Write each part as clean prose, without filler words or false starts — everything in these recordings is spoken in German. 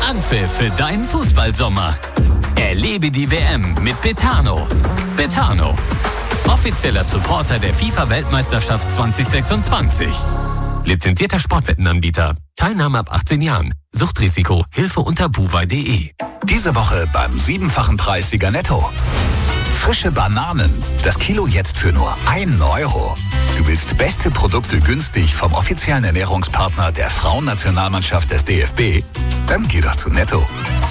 Anpfiff für deinen Fußballsommer. Erlebe die WM mit Betano. Betano, offizieller Supporter der FIFA-Weltmeisterschaft 2026. Lizenzierter Sportwettenanbieter. Teilnahme ab 18 Jahren. Suchtrisiko. Hilfe unter buwei.de. Diese Woche beim 7-fachen Preissieger Netto. Frische Bananen. Das Kilo jetzt für nur 1 Euro. Du willst beste Produkte günstig vom offiziellen Ernährungspartner der Frauennationalmannschaft des DFB? Dann geh doch zu Netto.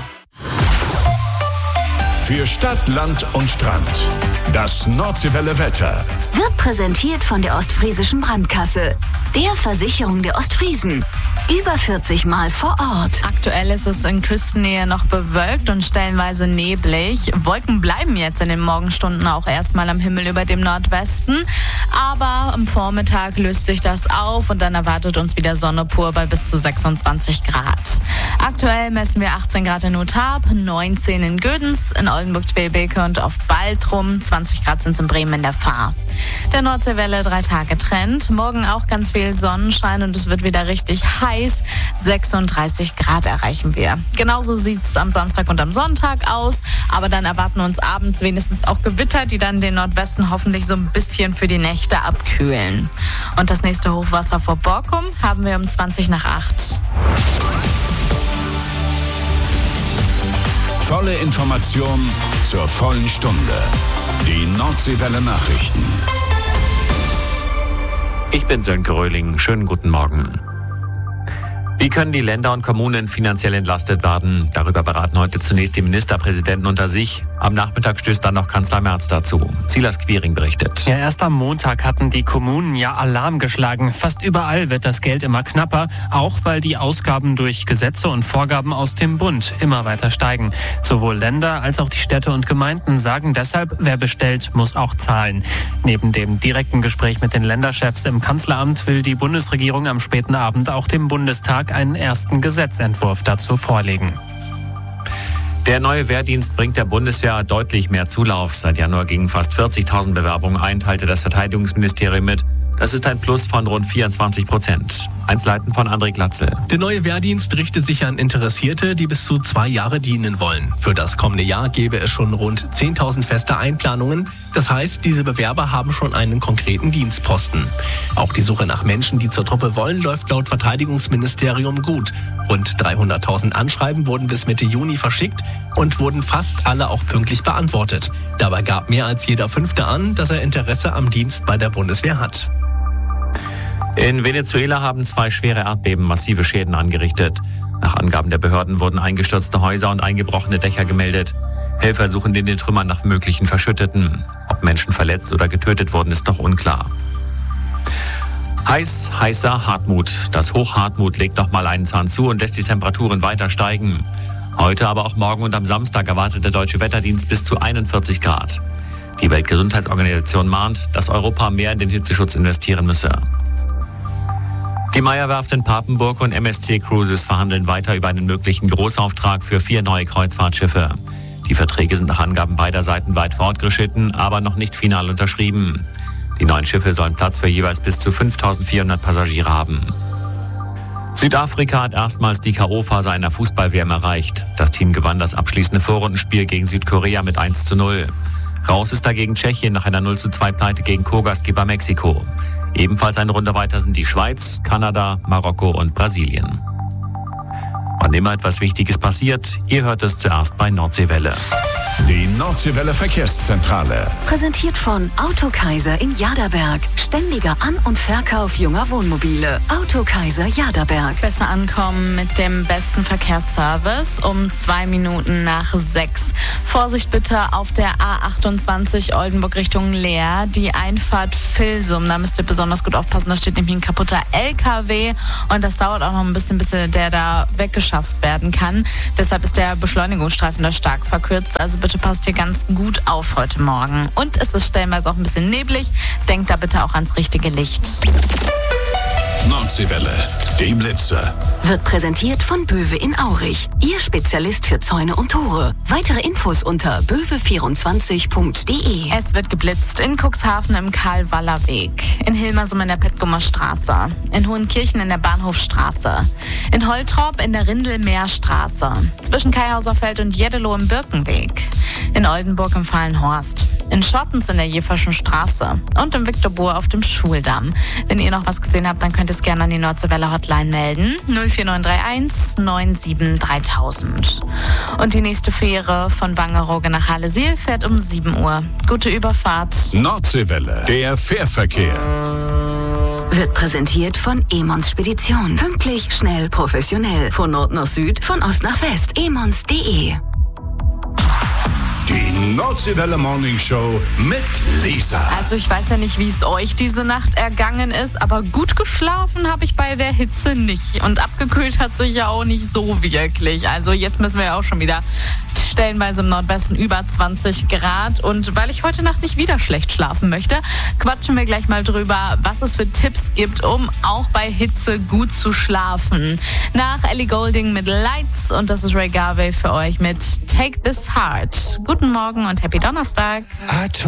Für Stadt, Land und Strand. Das Nordseewelle Wetter. Wird präsentiert von der Ostfriesischen Brandkasse, der Versicherung der Ostfriesen. Über 40 Mal vor Ort. Aktuell ist es in Küstennähe noch bewölkt und stellenweise neblig. Wolken bleiben jetzt in den Morgenstunden auch erstmal am Himmel über dem Nordwesten. Aber am Vormittag löst sich das auf und dann erwartet uns wieder Sonne pur bei bis zu 26 Grad. Aktuell messen wir 18 Grad in Utarp, 19 in Gödens, in Oldenburg-Twelbeke und auf Baltrum. 20 Grad sind es in Bremen in der Fahr. Der Nordseewelle 3-Tage-Trend. Morgen auch ganz viel Sonnenschein und es wird wieder richtig heiß. 36 Grad erreichen wir. Genauso sieht es am Samstag und am Sonntag aus. Aber dann erwarten uns abends wenigstens auch Gewitter, die dann den Nordwesten hoffentlich so ein bisschen für die Nächte abkühlen. Und das nächste Hochwasser vor Borkum haben wir um 7:20. Volle Information zur vollen Stunde. Die Nordseewelle Nachrichten. Ich bin Sönke Röhling. Schönen guten Morgen. Wie können die Länder und Kommunen finanziell entlastet werden? Darüber beraten heute zunächst die Ministerpräsidenten unter sich. Am Nachmittag stößt dann noch Kanzler Merz dazu. Silas Quiring berichtet. Ja, erst am Montag hatten die Kommunen ja Alarm geschlagen. Fast überall wird das Geld immer knapper, auch weil die Ausgaben durch Gesetze und Vorgaben aus dem Bund immer weiter steigen. Sowohl Länder als auch die Städte und Gemeinden sagen deshalb, wer bestellt, muss auch zahlen. Neben dem direkten Gespräch mit den Länderchefs im Kanzleramt will die Bundesregierung am späten Abend auch dem Bundestag einen ersten Gesetzentwurf dazu vorlegen. Der neue Wehrdienst bringt der Bundeswehr deutlich mehr Zulauf. Seit Januar gingen fast 40.000 Bewerbungen ein, teilte das Verteidigungsministerium mit. Das ist ein Plus von rund 24%. Einzelheiten von André Glatzel. Der neue Wehrdienst richtet sich an Interessierte, die bis zu 2 Jahre dienen wollen. Für das kommende Jahr gäbe es schon rund 10.000 feste Einplanungen. Das heißt, diese Bewerber haben schon einen konkreten Dienstposten. Auch die Suche nach Menschen, die zur Truppe wollen, läuft laut Verteidigungsministerium gut. Rund 300.000 Anschreiben wurden bis Mitte Juni verschickt und wurden fast alle auch pünktlich beantwortet. Dabei gab mehr als jeder 5. an, dass er Interesse am Dienst bei der Bundeswehr hat. In Venezuela haben 2 schwere Erdbeben massive Schäden angerichtet. Nach Angaben der Behörden wurden eingestürzte Häuser und eingebrochene Dächer gemeldet. Helfer suchen in den Trümmern nach möglichen Verschütteten. Ob Menschen verletzt oder getötet wurden, ist noch unklar. Heißer Hartmut. Das Hoch Hartmut legt noch mal einen Zahn zu und lässt die Temperaturen weiter steigen. Heute, aber auch morgen und am Samstag erwartet der Deutsche Wetterdienst bis zu 41 Grad. Die Weltgesundheitsorganisation mahnt, dass Europa mehr in den Hitzeschutz investieren müsse. Die Meyer-Werft in Papenburg und MSC Cruises verhandeln weiter über einen möglichen Großauftrag für 4 neue Kreuzfahrtschiffe. Die Verträge sind nach Angaben beider Seiten weit fortgeschritten, aber noch nicht final unterschrieben. Die neuen Schiffe sollen Platz für jeweils bis zu 5.400 Passagiere haben. Südafrika hat erstmals die K.O.-Phase einer Fußball-WM erreicht. Das Team gewann das abschließende Vorrundenspiel gegen Südkorea mit 1:0. Raus ist dagegen Tschechien nach einer 0:2-Pleite gegen Co-Gastgeber Mexiko. Ebenfalls eine Runde weiter sind die Schweiz, Kanada, Marokko und Brasilien. Wann immer etwas Wichtiges passiert, ihr hört es zuerst bei Nordseewelle. Die Nordseewelle Verkehrszentrale. Präsentiert von Autokaiser in Jaderberg. Ständiger An- und Verkauf junger Wohnmobile. Autokaiser Jaderberg. Besser ankommen mit dem besten Verkehrsservice um 6:02. Vorsicht bitte auf der A28 Oldenburg Richtung Leer. Die Einfahrt Vilsum, da müsst ihr besonders gut aufpassen. Da steht nämlich ein kaputter LKW und das dauert auch noch ein bisschen, bis der da weggeschafft werden kann. Deshalb ist der Beschleunigungsstreifen da stark verkürzt. Also bitte passt hier ganz gut auf heute Morgen. Und es ist stellenweise auch ein bisschen neblig. Denkt da bitte auch ans richtige Licht. Nordseewelle, die Blitzer. Wird präsentiert von Böwe in Aurich. Ihr Spezialist für Zäune und Tore. Weitere Infos unter böwe24.de. Es wird geblitzt in Cuxhaven im Karl-Waller-Weg, in Hilmersum in der Petgumer Straße, in Hohenkirchen in der Bahnhofstraße, in Holtrop in der Rindelmeerstraße, zwischen Kaihauserfeld und Jeddelo im Birkenweg, in Oldenburg im Fallenhorst, in Schottens in der Jeferschen Straße und im Viktorbohr auf dem Schuldamm. Wenn ihr noch was gesehen habt, dann könnt ihr es gerne an die Nordseewelle Hotline melden. 04931 97 3000. Und die nächste Fähre von Wangerooge nach Halle-Siel fährt um 7 Uhr. Gute Überfahrt. Nordseewelle, der Fährverkehr. Wird präsentiert von Emons Spedition. Pünktlich, schnell, professionell. Von Nord nach Süd, von Ost nach West. emons.de. Die Nordseewelle Morning Show mit Lisa. Also ich weiß ja nicht, wie es euch diese Nacht ergangen ist, aber gut geschlafen habe ich bei der Hitze nicht. Und abgekühlt hat sich ja auch nicht so wirklich. Also jetzt müssen wir ja auch schon wieder stellenweise im Nordwesten über 20 Grad. Und weil ich heute Nacht nicht wieder schlecht schlafen möchte, quatschen wir gleich mal drüber, was es für Tipps gibt, um auch bei Hitze gut zu schlafen. Nach Ellie Goulding mit Lights und das ist Ray Garvey für euch mit Take This Heart. Guten Morgen und Happy Donnerstag.